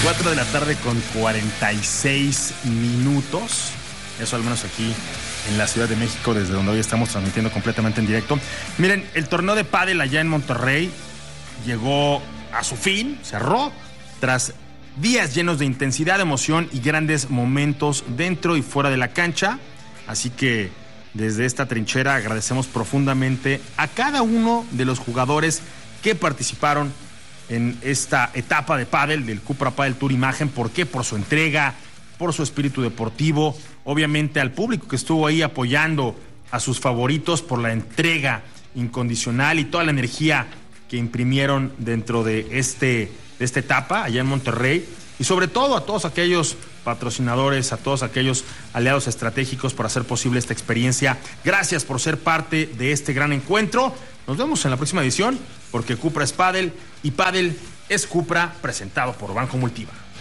4 de la tarde con 46 minutos. Eso al menos aquí en la Ciudad de México, desde donde hoy estamos transmitiendo completamente en directo. Miren, el torneo de pádel allá en Monterrey llegó a su fin, cerró, tras días llenos de intensidad, emoción y grandes momentos dentro y fuera de la cancha. Así que desde esta trinchera agradecemos profundamente a cada uno de los jugadores que participaron en esta etapa de pádel del Cupra Padel Tour Imagen. ¿Por qué? Por su entrega, por su espíritu deportivo, obviamente al público que estuvo ahí apoyando a sus favoritos, por la entrega incondicional y toda la energía que imprimieron dentro de esta etapa allá en Monterrey, y sobre todo a todos aquellos patrocinadores, a todos aquellos aliados estratégicos por hacer posible esta experiencia. Gracias por ser parte de este gran encuentro. Nos vemos en la próxima edición, porque Cupra es Padel y Padel es Cupra, presentado por Banco Multiva.